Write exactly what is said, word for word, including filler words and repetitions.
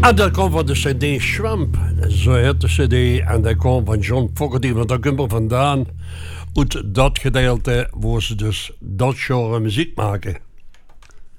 En dat kwam van de cd Schwamp, zo heet de cd, en dat kwam van John Fogerty, want daar komt er vandaan, uit dat gedeelte waar ze dus dat genre muziek maken.